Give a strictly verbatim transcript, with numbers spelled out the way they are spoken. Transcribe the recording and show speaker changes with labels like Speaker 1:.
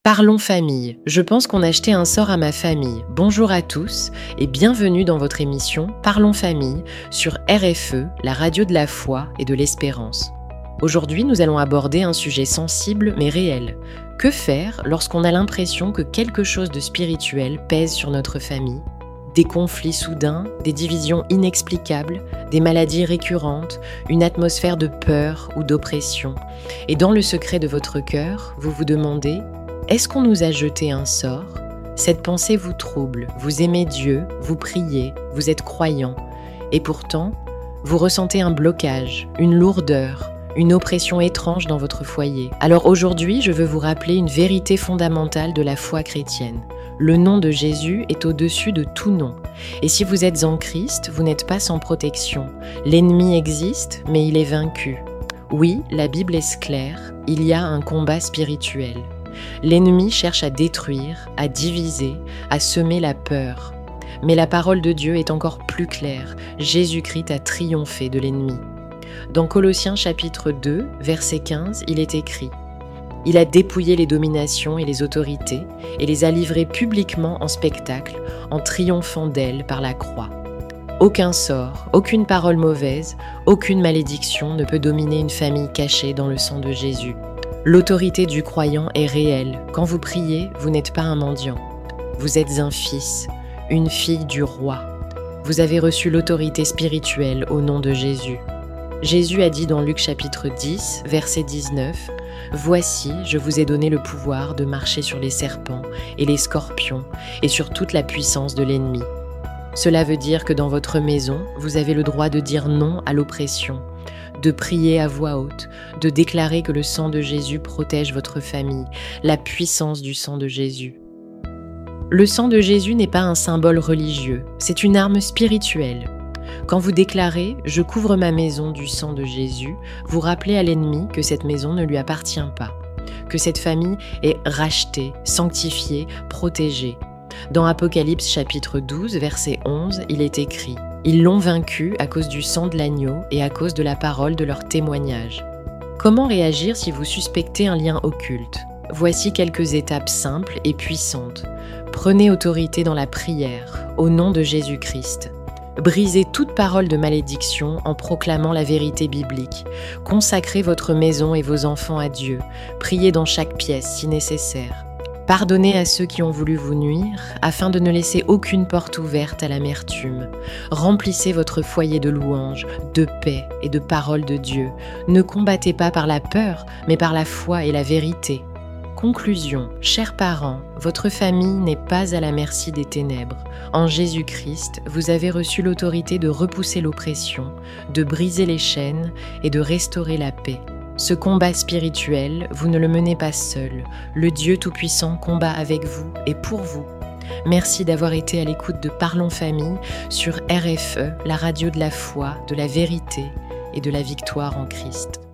Speaker 1: Parlons famille. Je pense qu'on a jeté un sort à ma famille. Bonjour à tous et bienvenue dans votre émission Parlons famille sur R F E, la radio de la foi et de l'espérance. Aujourd'hui, nous allons aborder un sujet sensible mais réel. Que faire lorsqu'on a l'impression que quelque chose de spirituel pèse sur notre famille ? Des conflits soudains, des divisions inexplicables, des maladies récurrentes, une atmosphère de peur ou d'oppression. Et dans le secret de votre cœur, vous vous demandez : est-ce qu'on nous a jeté un sort ? Cette pensée vous trouble, vous aimez Dieu, vous priez, vous êtes croyant. Et pourtant, vous ressentez un blocage, une lourdeur, une oppression étrange dans votre foyer. Alors aujourd'hui, je veux vous rappeler une vérité fondamentale de la foi chrétienne. Le nom de Jésus est au-dessus de tout nom. Et si vous êtes en Christ, vous n'êtes pas sans protection. L'ennemi existe, mais il est vaincu. Oui, la Bible est claire, il y a un combat spirituel. L'ennemi cherche à détruire, à diviser, à semer la peur. Mais la parole de Dieu est encore plus claire. Jésus-Christ a triomphé de l'ennemi. Dans Colossiens chapitre deux, verset quinze, il est écrit : il a dépouillé les dominations et les autorités et les a livrées publiquement en spectacle, en triomphant d'elles par la croix. Aucun sort, aucune parole mauvaise, aucune malédiction ne peut dominer une famille cachée dans le sang de Jésus. L'autorité du croyant est réelle. Quand vous priez, vous n'êtes pas un mendiant. Vous êtes un fils, une fille du roi. Vous avez reçu l'autorité spirituelle au nom de Jésus. Jésus a dit dans Luc chapitre dix, verset dix-neuf : « Voici, je vous ai donné le pouvoir de marcher sur les serpents et les scorpions et sur toute la puissance de l'ennemi. » Cela veut dire que dans votre maison, vous avez le droit de dire non à l'oppression, de prier à voix haute, de déclarer que le sang de Jésus protège votre famille, la puissance du sang de Jésus. Le sang de Jésus n'est pas un symbole religieux, c'est une arme spirituelle. Quand vous déclarez « Je couvre ma maison du sang de Jésus », vous rappelez à l'ennemi que cette maison ne lui appartient pas, que cette famille est rachetée, sanctifiée, protégée. Dans Apocalypse chapitre douze, verset onze, il est écrit : ils l'ont vaincu à cause du sang de l'agneau et à cause de la parole de leur témoignage. Comment réagir si vous suspectez un lien occulte ? Voici quelques étapes simples et puissantes. Prenez autorité dans la prière, au nom de Jésus-Christ. Brisez toute parole de malédiction en proclamant la vérité biblique. Consacrez votre maison et vos enfants à Dieu. Priez dans chaque pièce si nécessaire. Pardonnez à ceux qui ont voulu vous nuire, afin de ne laisser aucune porte ouverte à l'amertume. Remplissez votre foyer de louanges, de paix et de paroles de Dieu. Ne combattez pas par la peur, mais par la foi et la vérité. Conclusion, chers parents, votre famille n'est pas à la merci des ténèbres. En Jésus-Christ, vous avez reçu l'autorité de repousser l'oppression, de briser les chaînes et de restaurer la paix. Ce combat spirituel, vous ne le menez pas seul. Le Dieu Tout-Puissant combat avec vous et pour vous. Merci d'avoir été à l'écoute de Parlons Famille sur R F E, la radio de la foi, de la vérité et de la victoire en Christ.